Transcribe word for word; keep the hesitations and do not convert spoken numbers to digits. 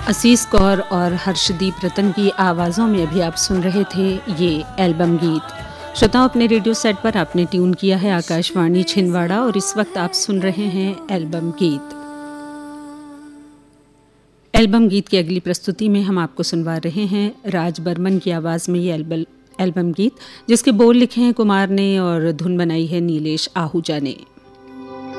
असीस कौर और हर्षदीप रतन की आवाज़ों में अभी आप सुन रहे थे ये एल्बम गीत। श्रोताओं, अपने रेडियो सेट पर आपने ट्यून किया है आकाशवाणी छिंदवाड़ा और इस वक्त आप सुन रहे हैं एल्बम गीत। एल्बम गीत की अगली प्रस्तुति में हम आपको सुनवा रहे हैं राज बर्मन की आवाज़ में ये एल्बम एल्बम गीत, जिसके बोल लिखे हैं कुमार ने और धुन बनाई है नीलेश आहूजा ने।